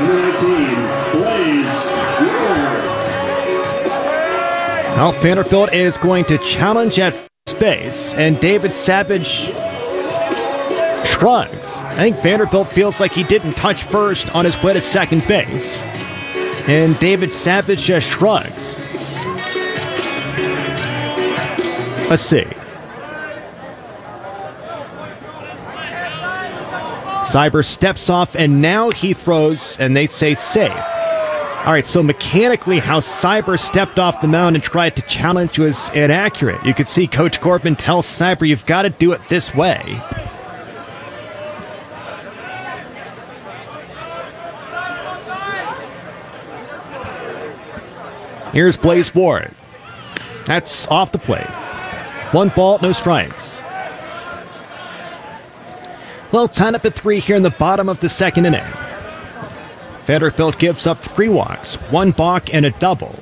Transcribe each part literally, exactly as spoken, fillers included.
Number nineteen, Blaze Ward. Well, Vanderbilt is going to challenge at first base, and David Savage shrugs. I think Vanderbilt feels like he didn't touch first on his way to second base, and David Savage just shrugs. A C. Cyber steps off, and now he throws, and they say safe. All right, so mechanically how Cyber stepped off the mound and tried to challenge was inaccurate. You could see Coach Corbin tell Cyber, you've got to do it this way. Here's Blaze Ward. That's off the plate. One ball, no strikes. Well, tied up at three here in the bottom of the second inning. Vanderbilt gives up three walks, one balk, and a double.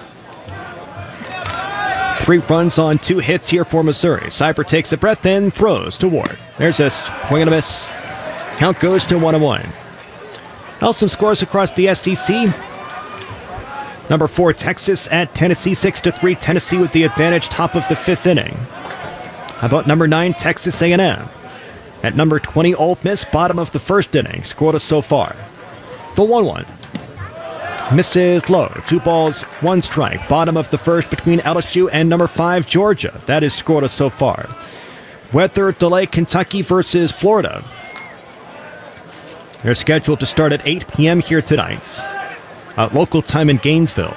Three runs on two hits here for Missouri. Cyber takes a breath and throws to Ward. There's a swing and a miss. Count goes to one and one. Also scores across the S E C. Number four, Texas at Tennessee, six to three. Tennessee with the advantage, top of the fifth inning. How about number nine, Texas A and M? At number twenty, Ole Miss, bottom of the first inning. Scoreless so far. The one one. Misses low. Two balls, one strike. Bottom of the first between L S U and number five, Georgia. That is scoreless so far. Weather delay, Kentucky versus Florida. They're scheduled to start at eight p.m. here tonight. At local time in Gainesville.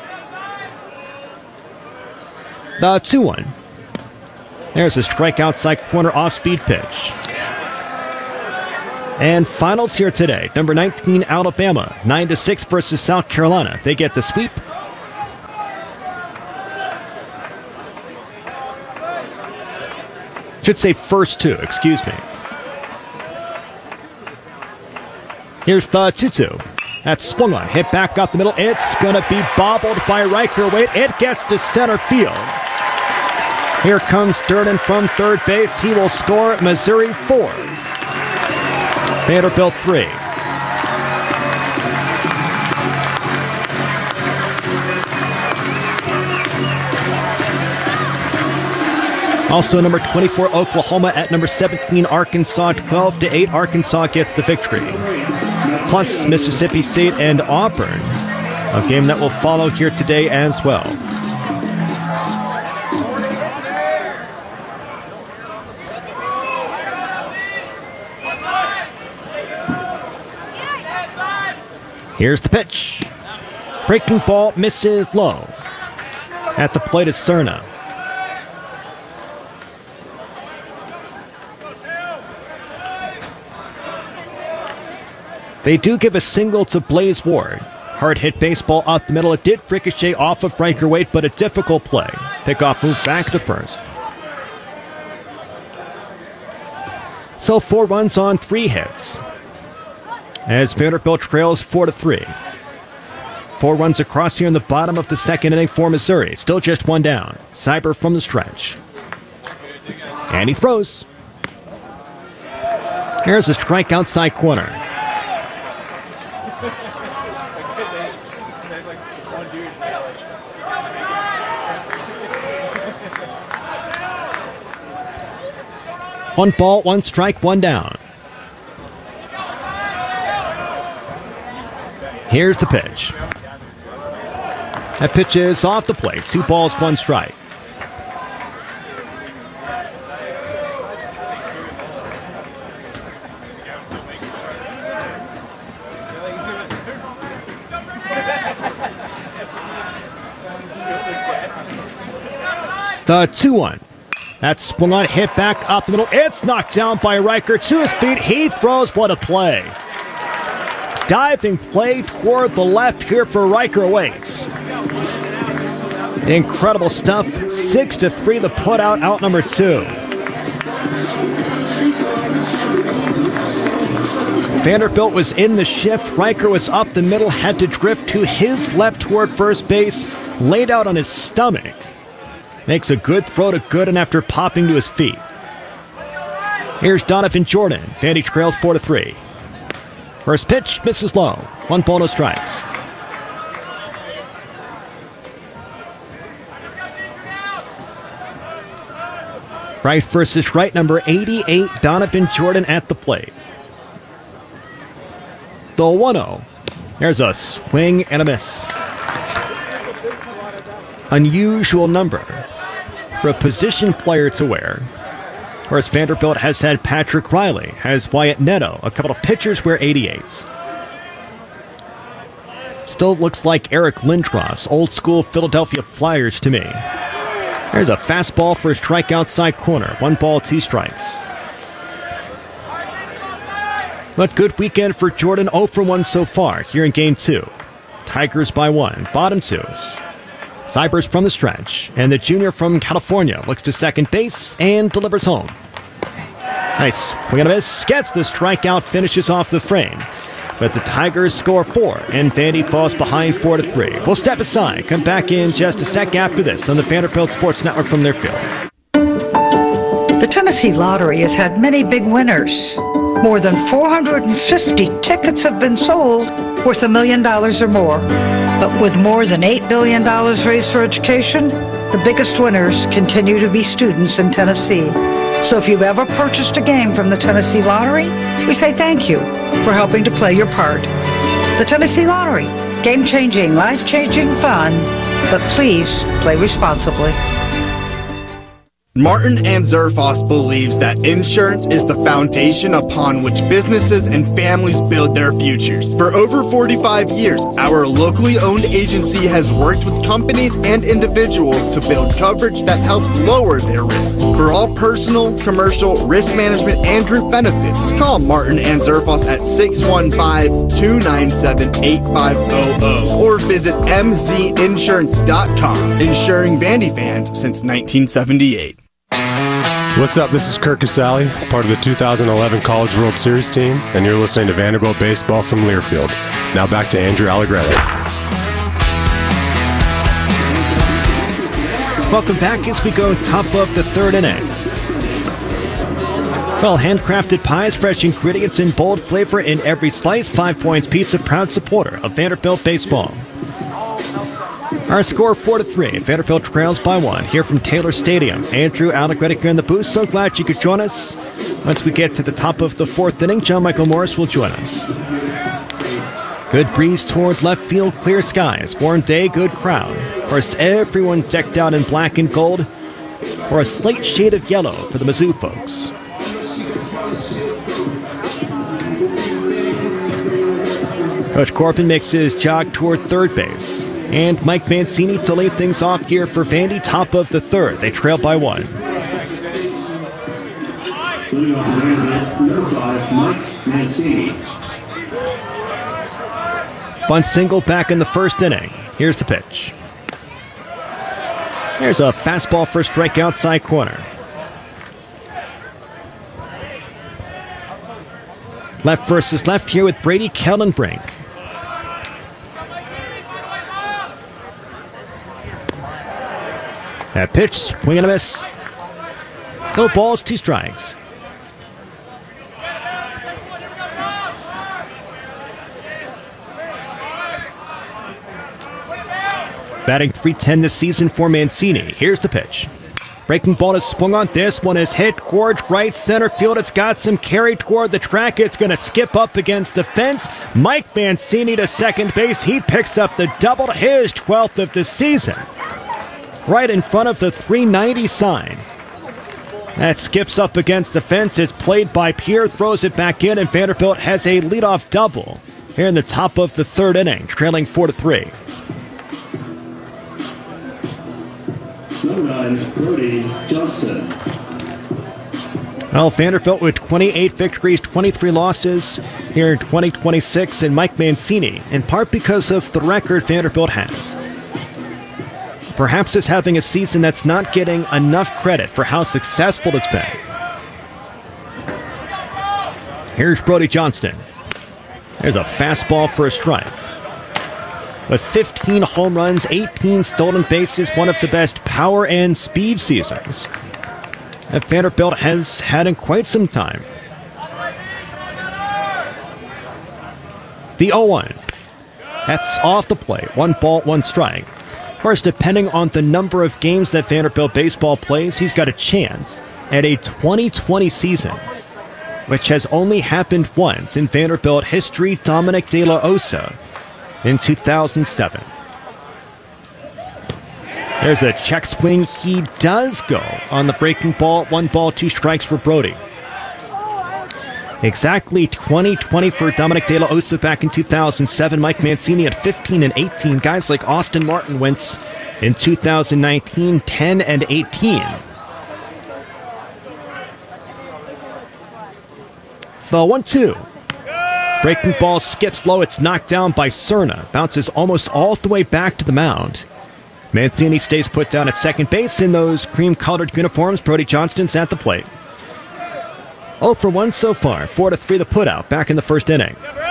The two one. There's a strike outside corner off-speed pitch. And finals here today. Number nineteen, Alabama. nine to six versus South Carolina. They get the sweep. Should say first two, excuse me. Here's the two two. That's swung on. Hit back up the middle. It's going to be bobbled by Riker Wade. It gets to center field. Here comes Durden from third base. He will score. Missouri four. Vanderbilt three. Also number twenty-four, Oklahoma at number seventeen, Arkansas. twelve to eight, Arkansas gets the victory. Plus Mississippi State and Auburn. A game that will follow here today as well. Here's the pitch. Breaking ball misses low. At the plate is Cerna. They do give a single to Blaze Ward. Hard hit baseball off the middle. It did ricochet off of Riker Wade, but a difficult play. Pickoff move back to first. So four runs on three hits. As Vanderbilt trails four to three. Four runs across here in the bottom of the second inning for Missouri. Still just one down. Cyber from the stretch. And he throws. Here's a strike outside corner. One ball, one strike, one down. Here's the pitch. That pitch is off the plate. Two balls, one strike. The two one. That's swung on, hit back up the middle. It's knocked down by Riker to his feet. He throws. What a play. Diving play toward the left here for Riker Waits. Incredible stuff. Six to three, the putout out number two. Vanderbilt was in the shift. Riker was up the middle, had to drift to his left toward first base, laid out on his stomach. Makes a good throw to Gooden after popping to his feet. Here's Donovan Jordan. Vandy trails four to three. First pitch misses low. One ball, no strikes. Right versus right, number eighty-eight, Donovan Jordan at the plate. The one oh. There's a swing and a miss. Unusual number for a position player to wear. Whereas Vanderbilt has had Patrick Riley, has Wyatt Neto, a couple of pitchers wear eighty-eights. Still looks like Eric Lindros, old school Philadelphia Flyers to me. There's a fastball for a strike outside corner. One ball, two strikes. But good weekend for Jordan, oh for one so far here in game two. Tigers by one, bottom twos. Cybers from the stretch, and the junior from California looks to second base and delivers home. Nice swing and a miss, gets the strikeout, finishes off the frame. But the Tigers score four, and Vandy falls behind four to three. We'll step aside, come back in just a sec after this on the Vanderbilt Sports Network from their field. The Tennessee Lottery has had many big winners. More than four hundred fifty tickets have been sold worth a million dollars or more. But with more than eight billion dollars raised for education, the biggest winners continue to be students in Tennessee. So if you've ever purchased a game from the Tennessee Lottery, we say thank you for helping to play your part. The Tennessee Lottery, game-changing, life-changing fun, but please play responsibly. Martin and Zerfoss believes that insurance is the foundation upon which businesses and families build their futures. For over forty-five years, our locally owned agency has worked with companies and individuals to build coverage that helps lower their risks. For all personal, commercial, risk management, and group benefits, call Martin and Zerfoss at six one five, two nine seven, eight five zero zero or visit m z insurance dot com. Insuring Vandy fans since nineteen seventy-eight. What's up? This is Kirk Casale, part of the two thousand eleven College World Series team, and you're listening to Vanderbilt Baseball from Learfield. Now back to Andrew Allegretti. Welcome back as we go top of the third inning. Well, handcrafted pies, fresh ingredients, and bold flavor in every slice. Five Points Pizza, proud supporter of Vanderbilt Baseball. Our score four to three. Vanderbilt trails by one here from Taylor Stadium. Andrew Allegretti here in the booth. So glad you could join us. Once we get to the top of the fourth inning, John Michael Morris will join us. Good breeze toward left field, clear skies. Warm day, good crowd. Of course, everyone decked out in black and gold, or a slight shade of yellow for the Mizzou folks. Coach Corbin makes his jog toward third base. And Mike Mancini to lead things off here for Vandy, top of the third. They trail by one. Number five, Mike Mancini. Bunt single back in the first inning. Here's the pitch. There's a fastball for a strike outside corner. Left versus left here with Brady Kellenbrink. That pitch, swing and a miss. No balls, two strikes. Batting three ten this season for Mancini. Here's the pitch. Breaking ball is swung on. This one is hit towards right center field. It's got some carry toward the track. It's going to skip up against the fence. Mike Mancini to second base. He picks up the double, his twelfth of the season. Right in front of the three ninety sign. That skips up against the fence. It's played by Pierre, throws it back in, and Vanderbilt has a leadoff double here in the top of the third inning, trailing four to three. Number nine, Brody Johnston. Well, Vanderbilt with twenty-eight victories, twenty-three losses here in twenty twenty-six, and Mike Mancini, in part because of the record Vanderbilt has. Perhaps is having a season that's not getting enough credit for how successful it's been. Here's Brody Johnston. There's a fastball for a strike. With fifteen home runs, eighteen stolen bases, one of the best power and speed seasons that Vanderbilt has had in quite some time. The oh one. That's off the plate. One ball, one strike. Of course, depending on the number of games that Vanderbilt baseball plays, he's got a chance at a twenty twenty season, which has only happened once in Vanderbilt history. Dominic De La Osa in two thousand seven. There's a check swing. He does go on the breaking ball. One ball, two strikes for Brody. Exactly twenty twenty for Dominic De La Osa back in two thousand seven. Mike Mancini at fifteen and eighteen. Guys like Austin Martin went in two thousand nineteen, ten and eighteen. The one two. Breaking ball skips low. It's knocked down by Cerna. Bounces almost all the way back to the mound. Mancini stays put down at second base in those cream-colored uniforms. Brody Johnston's at the plate. oh for one so far. four to three the putout back in the first inning.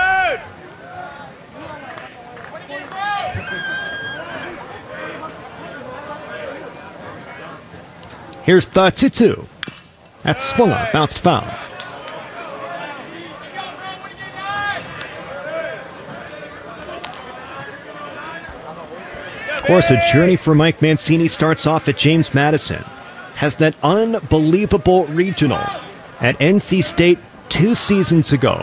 Here's the two two. That's swung on, bounced foul. Of course, a journey for Mike Mancini starts off at James Madison. Has that unbelievable regional at N C State two seasons ago.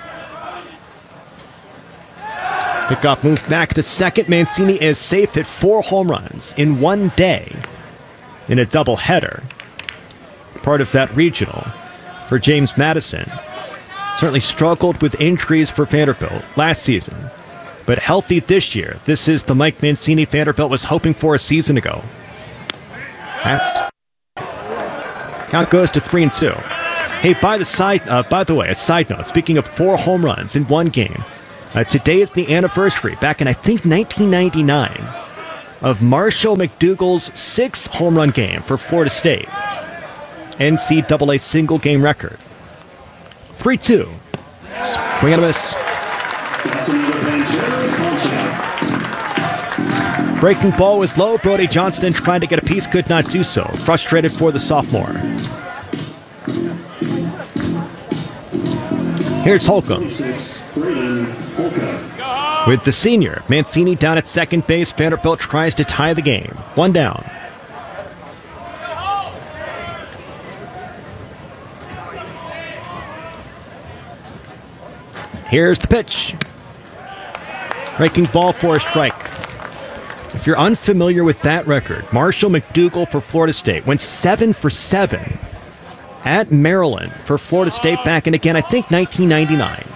Pickoff moved back to second. Mancini is safe at four home runs in one day in a doubleheader. Part of that regional for James Madison. Certainly struggled with injuries for Vanderbilt last season, but healthy this year. This is the Mike Mancini Vanderbilt was hoping for a season ago. That's count goes to three and two. Hey, by the side, uh, by the way, a side note. Speaking of four home runs in one game, uh, today is the anniversary. Back in I think nineteen ninety-nine, of Marshall McDougall's six home run game for Florida State, N C double A single game record. three two. Swing and a miss. Breaking ball was low. Brody Johnston trying to get a piece, could not do so. Frustrated for the sophomore. Here's Holcomb. With the senior, Mancini down at second base. Vanderbilt tries to tie the game. One down. Here's the pitch. Breaking ball for a strike. If you're unfamiliar with that record, Marshall McDougall for Florida State went seven for seven at Maryland for Florida State back in, again, I think nineteen ninety-nine.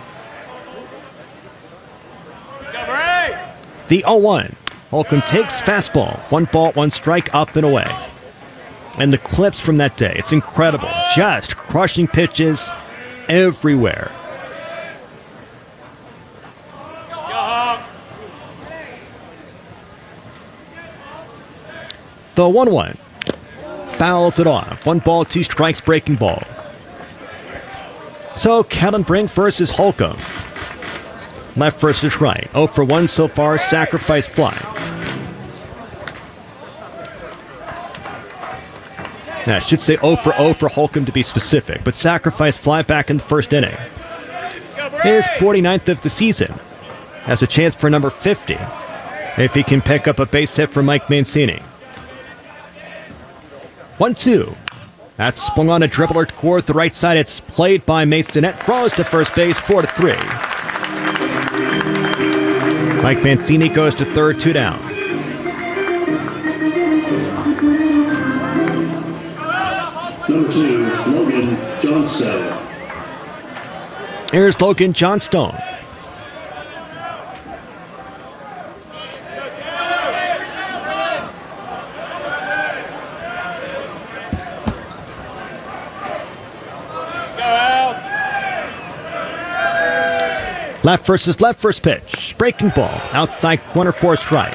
The oh one. Holcomb takes fastball. One ball, one strike, up and away. And the clips from that day, it's incredible. Just crushing pitches everywhere. The one one. Fouls it off. One ball, two strikes, breaking ball. So Kellen Brink versus Holcomb. Left versus right. oh for one so far. Sacrifice fly. Now, I should say oh for oh for Holcomb to be specific, but sacrifice fly back in the first inning. His forty-ninth of the season. Has a chance for number fifty if he can pick up a base hit for Mike Mancini. one two. That's swung on a dribbler toward the right side. It's played by Masonette. Throws to first base, four to three. Mike Mancini goes to third, two down. Number two, Logan Johnstone. Here's Logan Johnstone. Left versus left, first pitch. Breaking ball. Outside corner for a strike.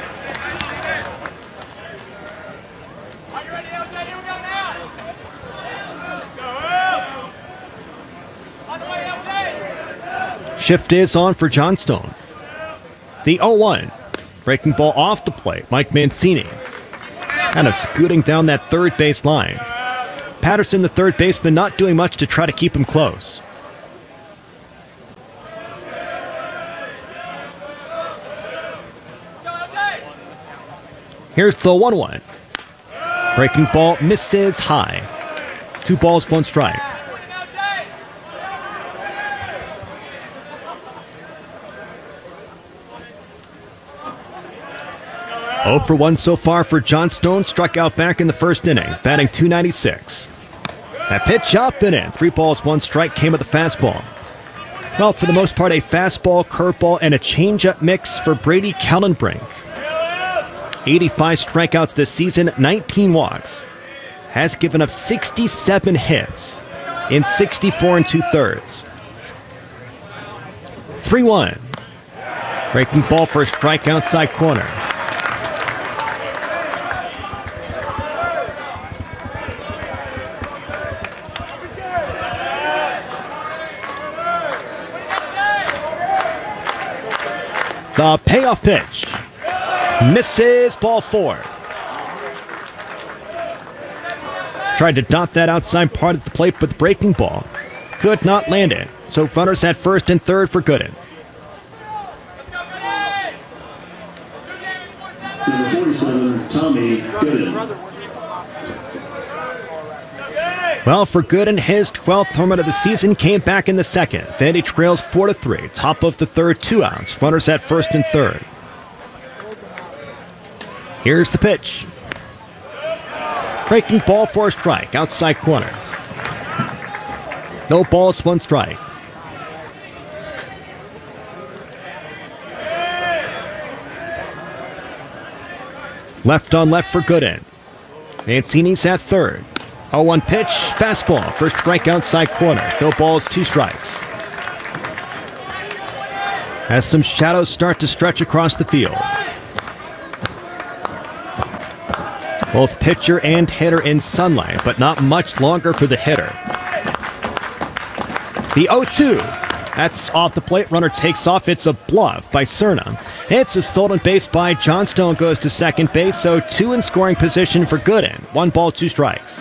Shift is on for Johnstone. The oh one. Breaking ball off the plate. Mike Mancini kind of scooting down that third base line. Patterson, the third baseman, not doing much to try to keep him close. Here's the one one. Breaking ball misses high. Two balls, one strike. oh for one so far for Johnstone. Struck out back in the first inning, batting two ninety-six. That pitch up and in. Three balls, one strike came with the fastball. Well, for the most part, a fastball, curveball, and a changeup mix for Brady Kellenbrink. eighty-five strikeouts this season, nineteen walks. Has given up sixty-seven hits in sixty-four and two-thirds. three one. Breaking ball for a strike outside corner. The payoff pitch. Misses, ball four. Tried to dot that outside part of the plate with breaking ball. Could not land it. So runners at first and third for Gooden. Number forty-seven, Tommy Gooden. Well, for Gooden, his twelfth home run of the season came back in the second. Then he trails four to three. Top of the third, two outs. Runners at first and third. Here's the pitch. Breaking ball for a strike. Outside corner. No balls, one strike. Left on left for Gooden. Mancini's at third. oh one pitch, fastball, first strike outside corner. No balls, two strikes. As some shadows start to stretch across the field. Both pitcher and hitter in sunlight, but not much longer for the hitter. The oh two. That's off the plate. Runner takes off. It's a bluff by Cerna. It's a stolen base by Johnstone. Goes to second base, so two in scoring position for Gooden. One ball, two strikes.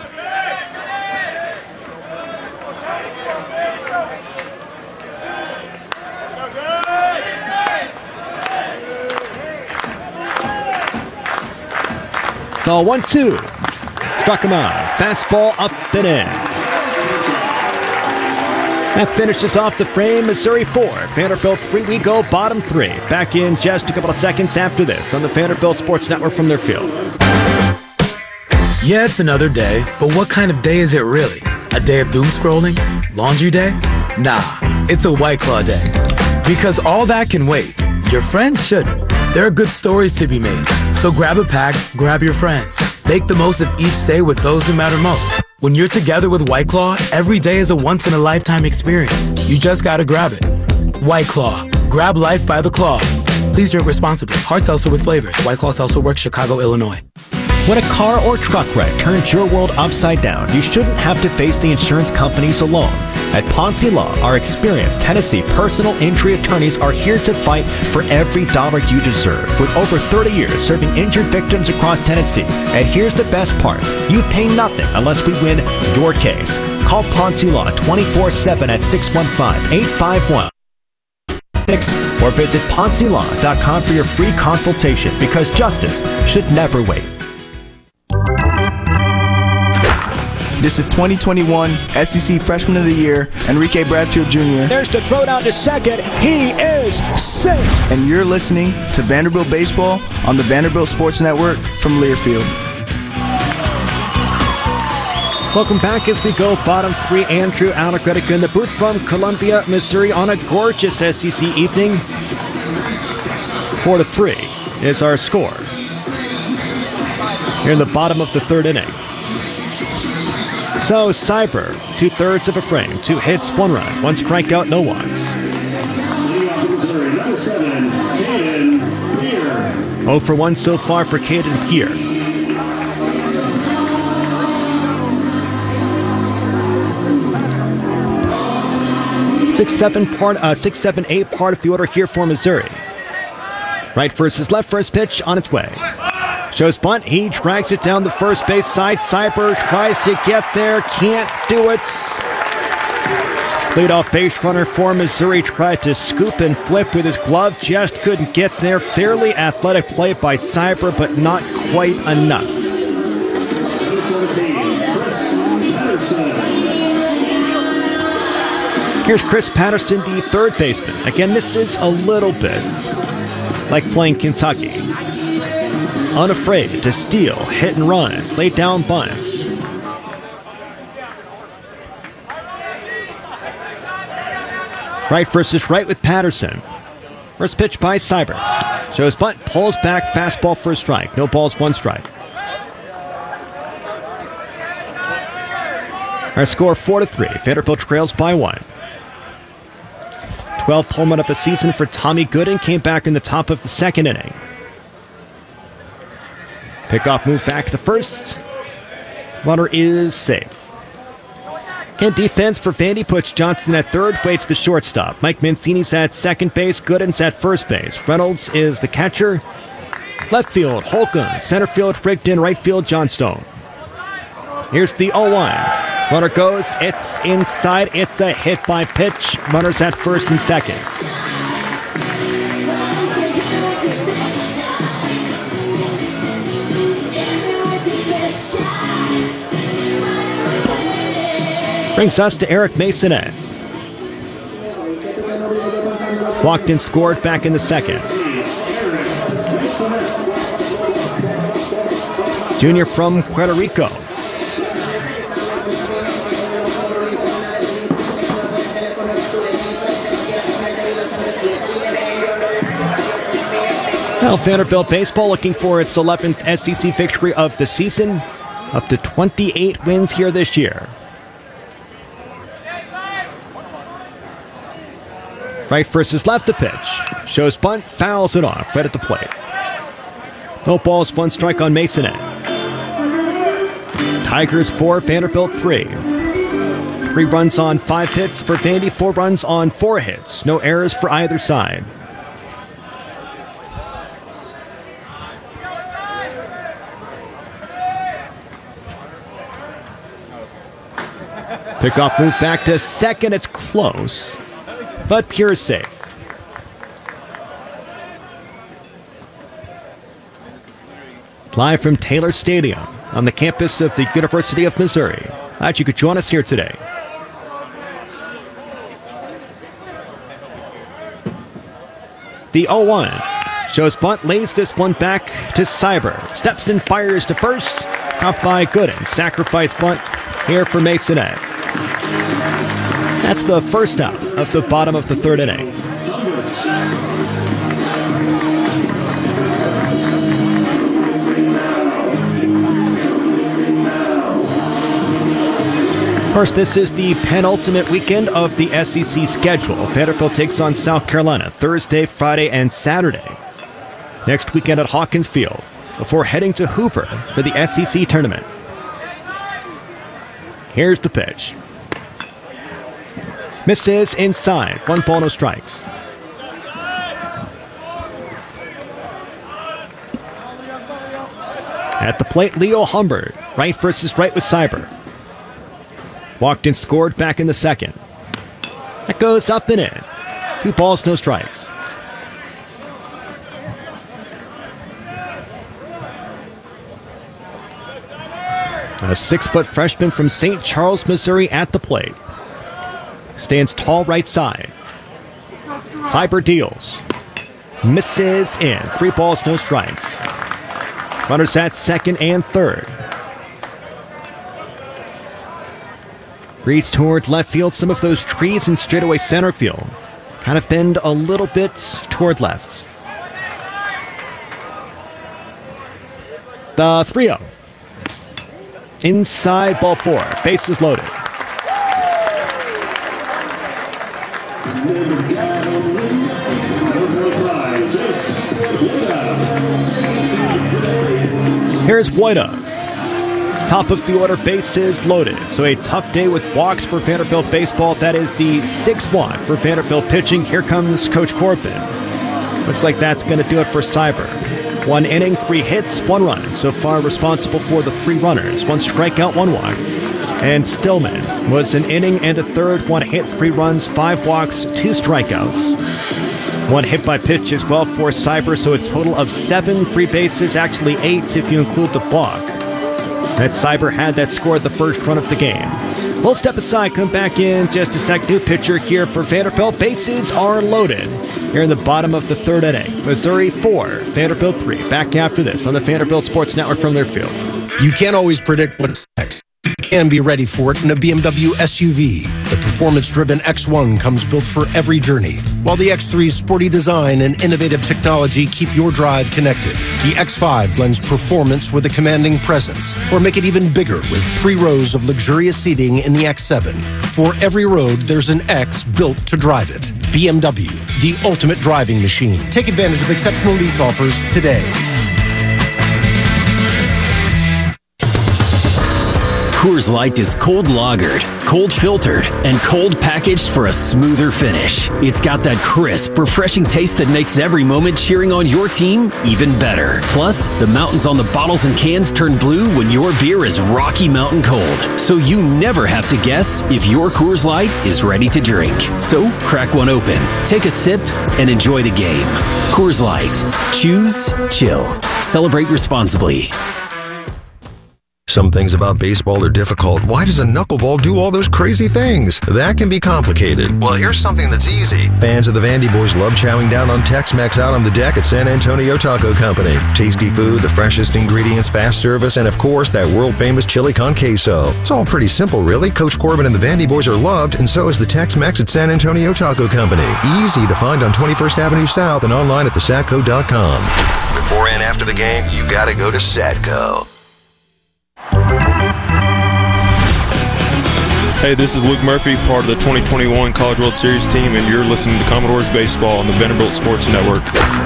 The one two. Struck him out. Fastball up and in. That finishes off the frame. Missouri four, Vanderbilt three. We go bottom three. Back in just a couple of seconds after this on the Vanderbilt Sports Network from their field. Yeah, it's another day, but what kind of day is it really? A day of doom scrolling? Laundry day? Nah, it's a White Claw day. Because all that can wait. Your friends shouldn't. There are good stories to be made. So grab a pack, grab your friends. Make the most of each day with those who matter most. When you're together with White Claw, every day is a once-in-a-lifetime experience. You just gotta grab it. White Claw. Grab life by the claw. Please drink responsibly. Hard seltzer with flavors. White Claw Seltzer Works, Chicago, Illinois. When a car or truck wreck turns your world upside down, you shouldn't have to face the insurance companies alone. At Ponce Law, our experienced Tennessee personal injury attorneys are here to fight for every dollar you deserve. With over thirty years serving injured victims across Tennessee. And here's the best part. You pay nothing unless we win your case. Call Ponce Law twenty-four seven at six one five, eight five one. Or visit ponce law dot com for your free consultation, because justice should never wait. This is twenty twenty-one S E C Freshman of the Year, Enrique Bradfield Junior There's the throw down to second. He is safe. And you're listening to Vanderbilt Baseball on the Vanderbilt Sports Network from Learfield. Welcome back as we go bottom three. Andrew Alacredica in the booth from Columbia, Missouri on a gorgeous S E C evening. Four to three is our score. Here in the bottom of the third inning. So, Cyber, two-thirds of a frame, two hits, one run, one strikeout, no walks. oh for one so far for Caden Pierre. Six, seven, part, uh, six, seven, eight part of the order here for Missouri. Right versus left, first pitch on its way. Shows bunt. He drags it down the first base side. Cyber tries to get there. Can't do it. Leadoff base runner for Missouri tried to scoop and flip with his glove, just couldn't get there. Fairly athletic play by Cyber, but not quite enough. Here's Chris Patterson, the third baseman. Again, this is a little bit like playing Kentucky. Unafraid to steal, hit and run, lay down bunts. Right versus right with Patterson. First pitch by Cyber. Shows bunt, pulls back, fastball for a strike. No balls, one strike. Our score four to three. Vanderbilt trails by one. twelfth home run of the season for Tommy Gooden came back in the top of the second inning. Pickoff move back to first. Runner is safe. Again, defense for Vandy puts Johnson at third, waits the shortstop. Mike Mancini's at second base, Gooden's at first base. Reynolds is the catcher. Left field, Holcomb. Center field, rigged in. Right field, Johnstone. Here's the oh one. Runner goes, it's inside, it's a hit by pitch. Runners at first and second. Brings us to Eric Masonette. Walked and scored back in the second. Junior from Puerto Rico. Well, Vanderbilt baseball looking for its eleventh S E C victory of the season. Up to twenty-eight wins here this year. Right versus left to pitch. Shows bunt, fouls it off. Right at the plate. No balls, one strike on Masonette. Tigers four, Vanderbilt three. Three runs on five hits for Vandy, four runs on four hits. No errors for either side. Pickoff move back to second. It's close, but pure safe. Live from Taylor Stadium on the campus of the University of Missouri. Glad you could join us here today. The oh one shows bunt, lays this one back to Cyber. Steps and fires to first. Out by Gooden. Sacrifice bunt here for Masonette. That's the first out of the bottom of the third inning. Of course, this is the penultimate weekend of the S E C schedule. Vanderbilt takes on South Carolina Thursday, Friday, and Saturday. Next weekend at Hawkins Field before heading to Hoover for the S E C tournament. Here's the pitch. Misses inside. One ball, no strikes. At the plate, Leo Humbert. Right versus right with Cyber. Walked and scored back in the second. That goes up and in. Two balls, no strikes. A six-foot freshman from Saint Charles, Missouri at the plate. Stands tall right side. Cyber deals. Misses in. Three balls, no strikes. Runners at second and third. Reads toward left field. Some of those trees in straightaway center field kind of bend a little bit toward left. The three oh. Inside, ball four. Bases loaded. Here's Boyda. Top of the order, bases loaded. So a tough day with walks for Vanderbilt baseball. That is the sixth one for Vanderbilt pitching. Here comes Coach Corbin. Looks like that's going to do it for Cyber. One inning, three hits, one run. So far responsible for the three runners. One strikeout, one walk. And Stillman was an inning and a third, one hit, three runs, five walks, two strikeouts. One hit by pitch as well for Cyber, so a total of seven free bases, actually eight if you include the block. That Cyber had that scored the first run of the game. We'll step aside, come back in just a sec. New pitcher here for Vanderbilt. Bases are loaded here in the bottom of the third inning. Missouri four, Vanderbilt three. Back after this on the Vanderbilt Sports Network from Learfield. You can't always predict what's next. You can be ready for it in a B M W S U V. The performance-driven X one comes built for every journey, while the X three's sporty design and innovative technology keep your drive connected. The X five blends performance with a commanding presence, or make it even bigger with three rows of luxurious seating in the X seven. For every road, there's an X built to drive it. B M W, the ultimate driving machine. Take advantage of exceptional lease offers today. Coors Light is cold lagered, cold filtered, and cold packaged for a smoother finish. It's got that crisp, refreshing taste that makes every moment cheering on your team even better. Plus, the mountains on the bottles and cans turn blue when your beer is Rocky Mountain cold. So you never have to guess if your Coors Light is ready to drink. So crack one open, take a sip, and enjoy the game. Coors Light. Choose chill. Celebrate responsibly. Some things about baseball are difficult. Why does a knuckleball do all those crazy things? That can be complicated. Well, here's something that's easy. Fans of the Vandy Boys love chowing down on Tex-Mex out on the deck at San Antonio Taco Company. Tasty food, the freshest ingredients, fast service, and of course, that world-famous chili con queso. It's all pretty simple, really. Coach Corbin and the Vandy Boys are loved, and so is the Tex-Mex at San Antonio Taco Company. Easy to find on twenty-first Avenue South and online at the satco dot com. Before and after the game, you gotta go to Satco. Hey, this is Luke Murphy, part of the twenty twenty-one College World Series team, and you're listening to Commodores Baseball on the Vanderbilt Sports Network.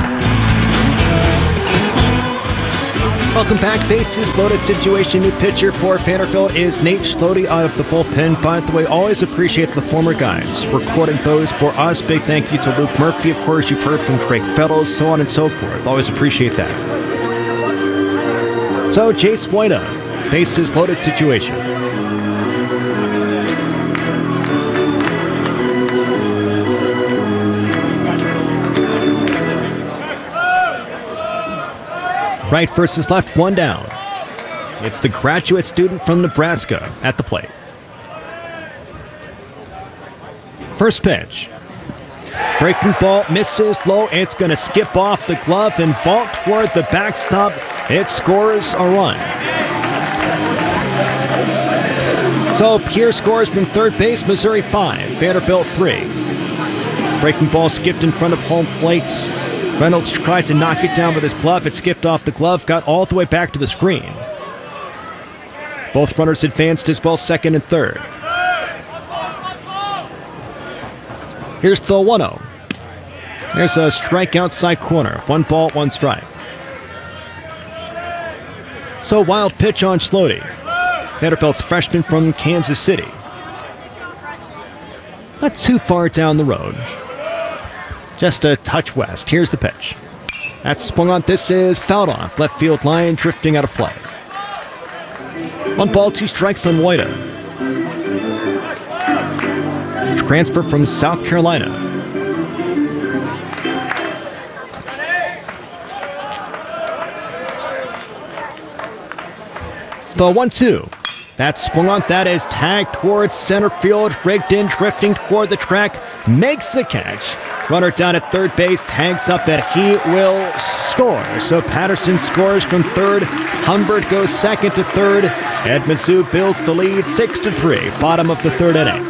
Welcome back. Bases loaded situation. New pitcher for Vanderbilt is Nate Schlode out of the bullpen. By the way, always appreciate the former guys recording those for us. Big thank you to Luke Murphy. Of course, you've heard from Craig Fellows, so on and so forth. Always appreciate that. So, Jace White. Bases loaded situation. Right versus left, one down. It's the graduate student from Nebraska at the plate. First pitch. Breaking ball misses low. It's going to skip off the glove and vault toward the backstop. It scores a run. So Pierre scores from third base. Missouri five, Vanderbilt three. Breaking ball skipped in front of home plate. Reynolds tried to knock it down with his glove. It skipped off the glove, got all the way back to the screen. Both runners advanced as well, second and third. Here's the one oh. There's a strike outside corner. One ball, one strike. So wild pitch on Schlode. Vanderbilt's freshman from Kansas City. Not too far down the road. Just a touch west. Here's the pitch. That's swung on. This is fouled off. Left field line drifting out of play. One ball, two strikes on White. Transfer from South Carolina. The one two. That swung on. That is tagged towards center field. Rigged in, drifting toward the track. Makes the catch. Runner down at third base. Tags up that he will score. So Patterson scores from third. Humbert goes second to third. Ed Mizzou builds the lead six to three. Bottom of the third inning.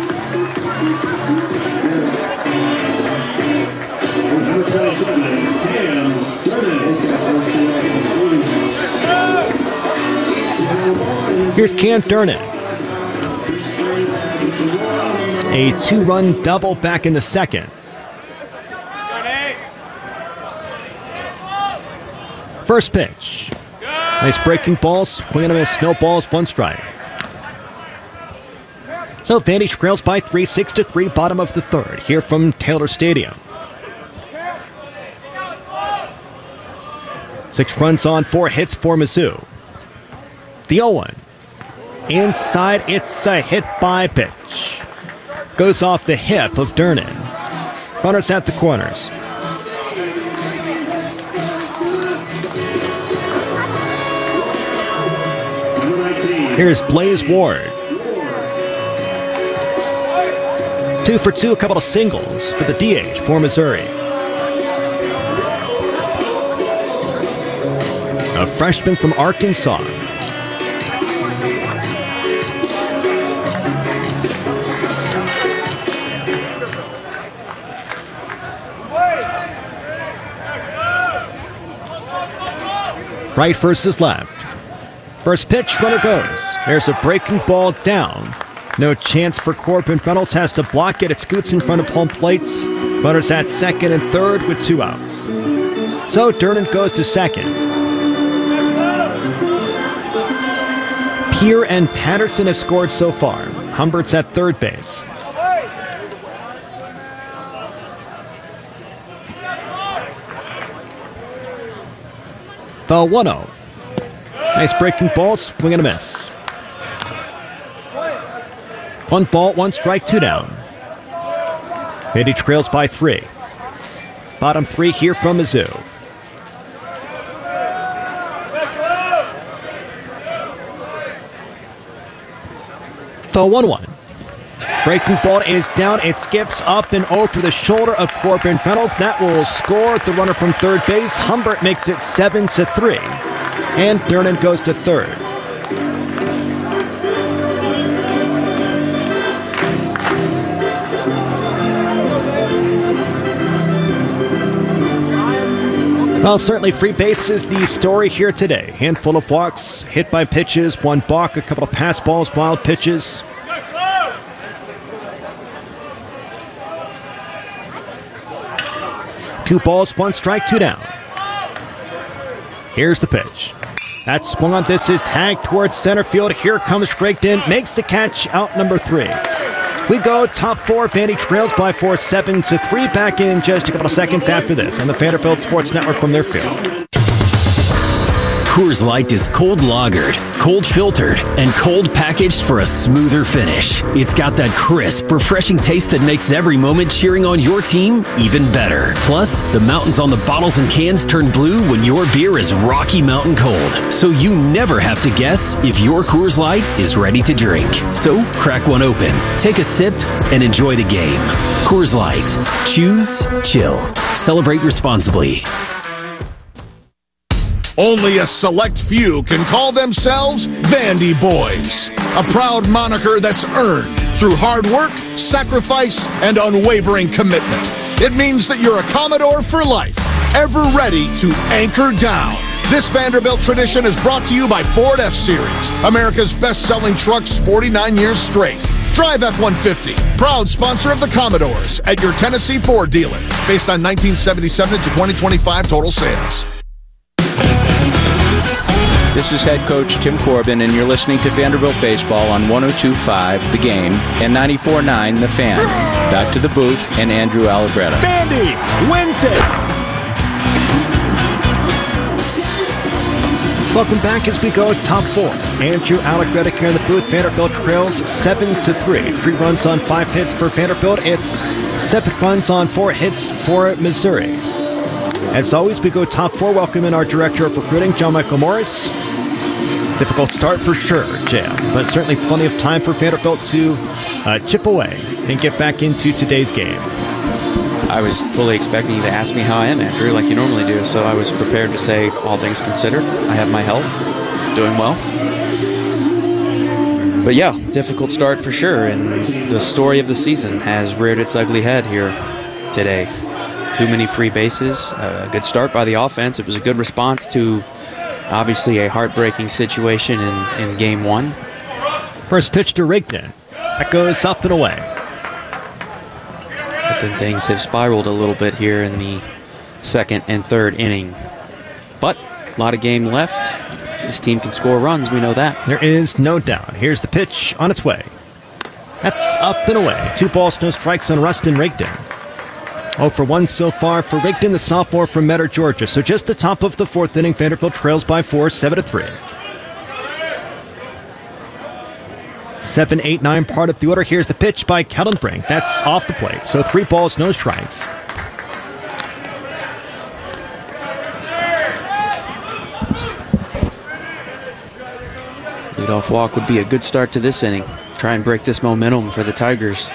Here's Cam Durnan. A two-run double back in the second. First pitch. Nice breaking ball, swing and a miss, no balls, one strike. So Vandy trails by three, six to three, bottom of the third, here from Taylor Stadium. Six runs on four hits for Mizzou. The oh one. inside. It's a hit by pitch. Goes off the hip of Durnan. Runners at the corners. Here's Blaze Ward. Two for two, a couple of singles for the D H for Missouri. A freshman from Arkansas. Right versus left. First pitch, runner goes. There's a breaking ball down. No chance for Corbin. Reynolds has to block it. It scoots in front of home plates. Runners at second and third with two outs. So Durnan goes to second. Peer and Patterson have scored so far. Humbert's at third base. The one oh. Nice breaking ball, swing and a miss. One ball, one strike, two down. Vandy trails by three. Bottom three here from Mizzou. The one one. Breaking ball is down. It skips up and over the shoulder of Corbin Reynolds. That will score the runner from third base. Humbert makes it seven to three. And Durnan goes to third. Well, certainly free bases, the story here today. Handful of walks, hit by pitches, one balk, a couple of pass balls, wild pitches. Two balls, one strike, two down. Here's the pitch. That's swung on. This is tagged towards center field. Here comes Craigton. Makes the catch, out number three. We go top four. Vandy trails by four, seven to three. Back in just a couple of seconds after this on the Vanderbilt Sports Network from their field. Coors Light is cold lagered, cold filtered, and cold packaged for a smoother finish. It's got that crisp, refreshing taste that makes every moment cheering on your team even better. Plus, the mountains on the bottles and cans turn blue when your beer is Rocky Mountain cold. So you never have to guess if your Coors Light is ready to drink. So crack one open, take a sip, and enjoy the game. Coors Light. Choose chill. Celebrate responsibly. Only a select few can call themselves Vandy Boys, a proud moniker that's earned through hard work, sacrifice, and unwavering commitment. It means that you're a Commodore for life, ever ready to anchor down. This Vanderbilt tradition is brought to you by Ford F-Series, America's best-selling trucks forty-nine years straight. Drive F one fifty, proud sponsor of the Commodores, at your Tennessee Ford dealer, based on nineteen seventy-seven to twenty twenty-five total sales. This is head coach Tim Corbin, and you're listening to Vanderbilt Baseball on one oh two point five The Game and ninety-four point nine The Fan. Back to the booth and Andrew Allegretta. Vandy wins it! Welcome back as we go top four. Andrew Allegretta here in the booth. Vanderbilt trails seven to three. Three runs on five hits for Vanderbilt. It's seven runs on four hits for Missouri. As always, we go top four. Welcome in our director of recruiting, John Michael Morris. Difficult start for sure, J M, but certainly plenty of time for Vanderbilt to uh, chip away and get back into today's game. I was fully expecting you to ask me how I am, Andrew, like you normally do, so I was prepared to say, all things considered, I have my health, doing well. But yeah, difficult start for sure, and the story of the season has reared its ugly head here today. Too many free bases, a good start by the offense. It was a good response to obviously a heartbreaking situation in, in game one. First pitch to Rigdon. That goes up and away. But then things have spiraled a little bit here in the second and third inning. But a lot of game left. This team can score runs, we know that. There is no doubt. Here's the pitch on its way. That's up and away. Two balls, no strikes on Rustin Rigdon. oh for one so far for Rigdon, the sophomore from Metter, Georgia. So just the top of the fourth inning, Vanderbilt trails by four, seven to three. seven, eight, nine part of the order. Here's the pitch by Kellenbrink. That's off the plate. So three balls, no strikes. Leadoff walk would be a good start to this inning. Try and break this momentum for the Tigers.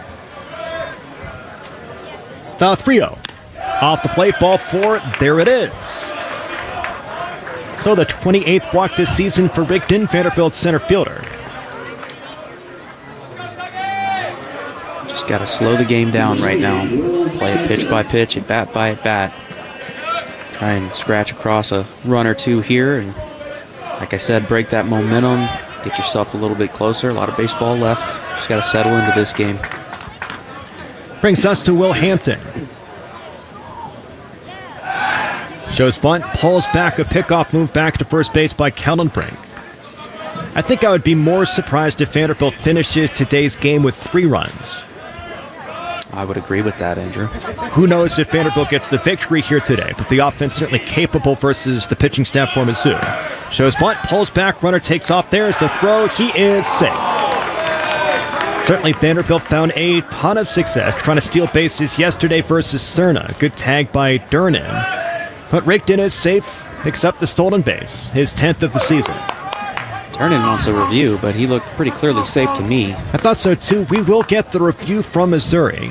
The three oh. Off the plate, ball four. There it is. So the twenty-eighth walk this season for Rigdon, Vanderbilt's center fielder. Just got to slow the game down right now. Play it pitch by pitch, at bat by at bat. Try and scratch across a run or two here, and like I said, break that momentum. Get yourself a little bit closer. A lot of baseball left. Just got to settle into this game. Brings us to Will Hampton. Shows bunt, pulls back a pickoff move back to first base by Kellenbrink. I think I would be more surprised if Vanderbilt finishes today's game with three runs. I would agree with that, Andrew. Who knows if Vanderbilt gets the victory here today, but the offense certainly capable versus the pitching staff for Mizzou. Shows bunt, pulls back, runner takes off. There's the throw. He is safe. Certainly Vanderbilt found a ton of success trying to steal bases yesterday versus Cerna. Good tag by Durnan. But Rigdon is safe, picks up the stolen base, his tenth of the season. Durnan wants a review, but he looked pretty clearly safe to me. I thought so too. We will get the review from Missouri.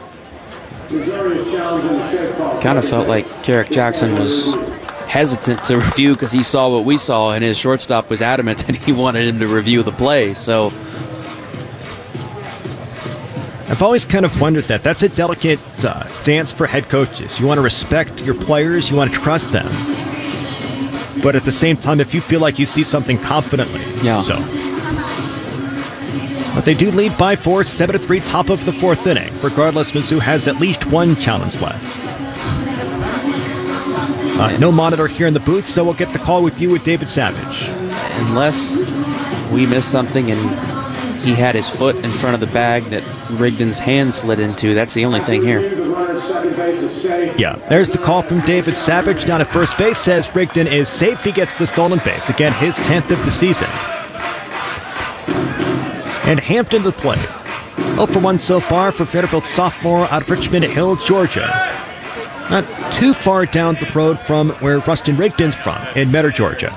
Kind of felt like Carrick Jackson was hesitant to review because he saw what we saw, and his shortstop was adamant that he wanted him to review the play. So I've always kind of wondered that. That's a delicate uh, dance for head coaches. You want to respect your players. You want to trust them. But at the same time, if you feel like you see something confidently. Yeah. So. But they do lead by four, seven to three, top of the fourth inning. Regardless, Mizzou has at least one challenge left. Uh, no monitor here in the booth, so we'll get the call with you with David Savage. Unless we missed something and he had his foot in front of the bag that Rigdon's hand slid into. That's the only thing here. Yeah, there's the call from David Savage down at first base. Says Rigdon is safe. He gets the stolen base. Again, his tenth of the season. And Hampton to play. oh for one so far for Vanderbilt sophomore out of Richmond Hill, Georgia. Not too far down the road from where Rustin Rigdon's from, in Metter, Georgia.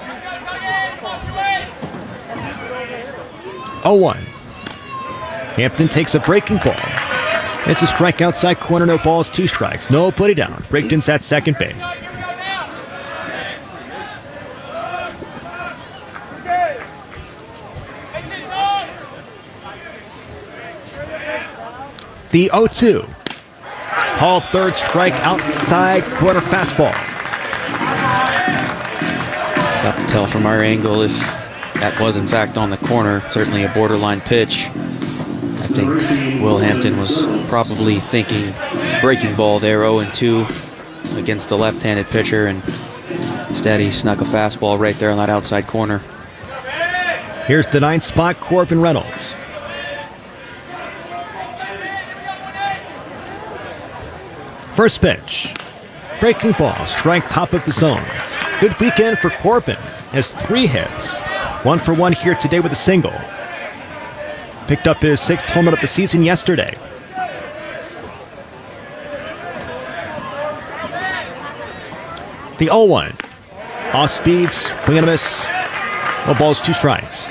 oh one. Hampton takes a breaking ball. It's a strike outside corner, no balls, two strikes. Nobody down. Rigdon's at second base. The oh two. Called third strike outside corner fastball. Tough to tell from our angle if that was in fact on the corner. Certainly a borderline pitch. I think Will Hampton was probably thinking breaking ball there, oh and two against the left-handed pitcher, and instead he snuck a fastball right there on that outside corner. Here's the ninth spot, Corbin Reynolds. First pitch. Breaking ball, strike top of the zone. Good weekend for Corbin. Has three hits. One for one here today with a single. Picked up his sixth home run of the season yesterday. The oh one. Off speed, swing and a miss. No balls, two strikes.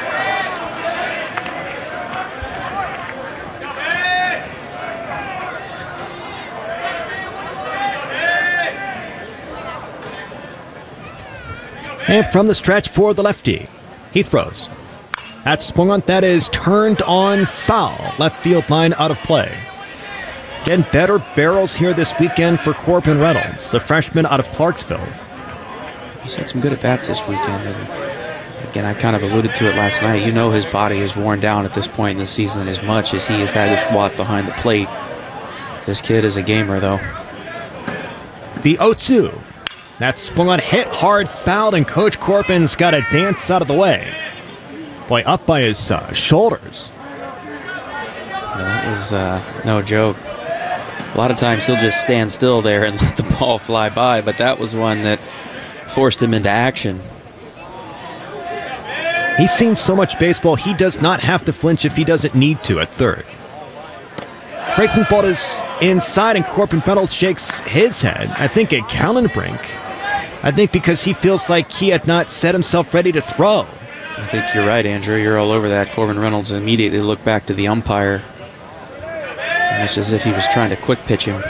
And from the stretch for the lefty, he throws. That's swung on, that is turned on, foul. Left field line out of play. Getting better barrels here this weekend for Corbin Reynolds, the freshman out of Clarksville. He's had some good at-bats this weekend. And again, I kind of alluded to it last night. You know his body is worn down at this point in the season as much as he has had to squat behind the plate. This kid is a gamer, though. The oh two. That swung on, hit hard, fouled, and Coach Corbin's got to dance out of the way. Boy, up by his uh, shoulders. That was uh, no joke. A lot of times he'll just stand still there and let the ball fly by, but that was one that forced him into action. He's seen so much baseball, he does not have to flinch if he doesn't need to at third. Breaking ball is inside, and Corbin Reynolds shakes his head. I think at Callenbrink. I think because he feels like he had not set himself ready to throw. I think you're right, Andrew. You're all over that. Corbin Reynolds immediately looked back to the umpire. Almost as if he was trying to quick pitch him.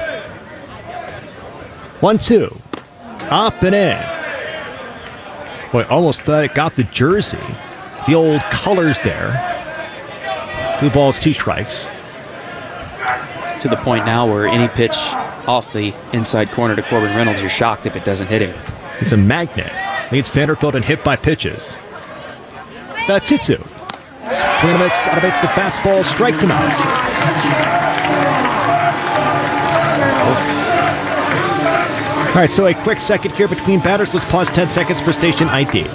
One two. Up and in. Boy, almost thought it got the jersey. The old colors there. Blue balls, two strikes. It's to the point now where any pitch off the inside corner to Corbin Reynolds, you're shocked if it doesn't hit him. He's a magnet. Leads Vanderbilt in hit by pitches. Uh, two two. Swing and a miss, elevates the fastball, strikes him out. All right, so a quick second here between batters. Let's pause ten seconds for station I D.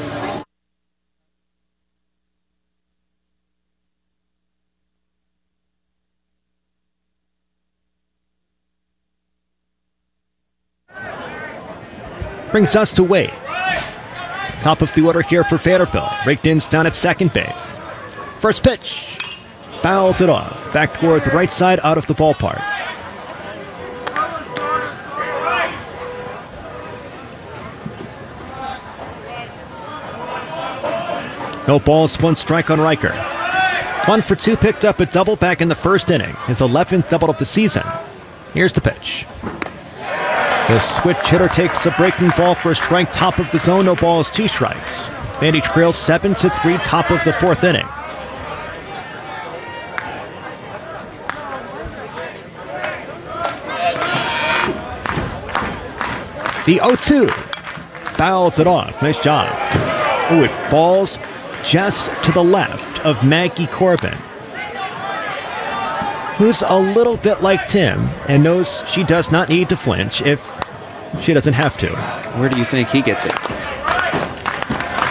Brings us to Wade. Top of the order here for Vanderbilt. Rigdon's down at second base. First pitch. Fouls it off. Back toward the right side, out of the ballpark. No balls, one strike on Riker. One for two, picked up a double back in the first inning. His eleventh double of the season. Here's the pitch. The switch hitter takes a breaking ball for a strike, top of the zone. No balls, two strikes. Vandy trails seven to three, top of the fourth inning. The oh two fouls it off. Nice job. Oh, it falls just to the left of Maggie Corbin, who's a little bit like Tim and knows she does not need to flinch if she doesn't have to. Where do you think he gets it?